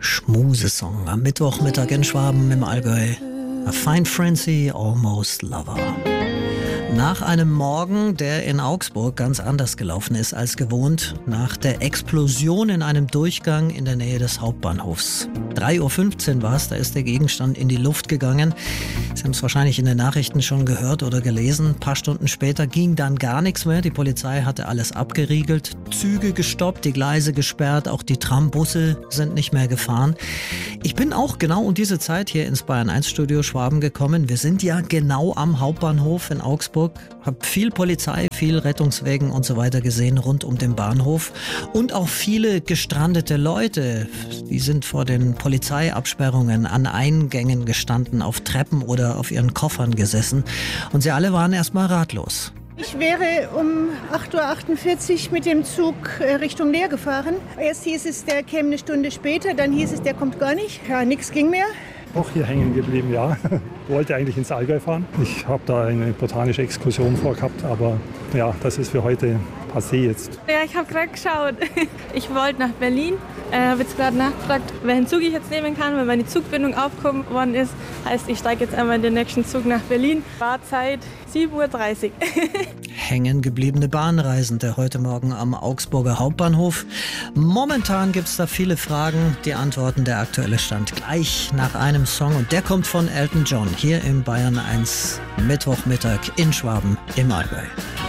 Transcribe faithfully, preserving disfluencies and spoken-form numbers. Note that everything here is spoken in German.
Schmusesong am Mittwochmittag in Schwaben im Allgäu. A Fine Frenzy, Almost Lover. Nach einem Morgen, der in Augsburg ganz anders gelaufen ist als gewohnt, nach der Explosion in einem Durchgang in der Nähe des Hauptbahnhofs. drei Uhr fünfzehn war es, da ist der Gegenstand in die Luft gegangen. Sie haben es wahrscheinlich in den Nachrichten schon gehört oder gelesen. Ein paar Stunden später ging dann gar nichts mehr. Die Polizei hatte alles abgeriegelt, Züge gestoppt, die Gleise gesperrt, auch die Trambusse sind nicht mehr gefahren. Ich bin auch genau um diese Zeit hier ins Bayern eins Studio Schwaben gekommen. Wir sind ja genau am Hauptbahnhof in Augsburg. Hab viel Polizei, viel Rettungswagen und so weiter gesehen rund um den Bahnhof und auch viele gestrandete Leute. Die sind vor den Polizeiabsperrungen an Eingängen gestanden, auf Treppen oder auf ihren Koffern gesessen und sie alle waren erstmal ratlos. Ich wäre um acht Uhr achtundvierzig mit dem Zug Richtung Leer gefahren. Erst hieß es, der käme eine Stunde später, dann hieß es, der kommt gar nicht. Ja, nichts ging mehr. Auch hier hängen geblieben, ja. Wollte eigentlich ins Allgäu fahren. Ich habe da eine botanische Exkursion vorgehabt, aber ja, das ist für heute passé jetzt. Ja, ich habe gerade geschaut. Ich wollte nach Berlin. Ich äh, habe jetzt gerade nachgefragt, welchen Zug ich jetzt nehmen kann, weil meine Zugbindung aufgehoben worden ist. Heißt, ich steige jetzt einmal in den nächsten Zug nach Berlin. Fahrzeit sieben Uhr dreißig. Hängen gebliebene Bahnreisende heute Morgen am Augsburger Hauptbahnhof. Momentan gibt es da viele Fragen. Die Antworten, der aktuelle Stand gleich nach einem Song. Und der kommt von Elton John hier im Bayern eins Mittwochmittag in Schwaben im Allgäu.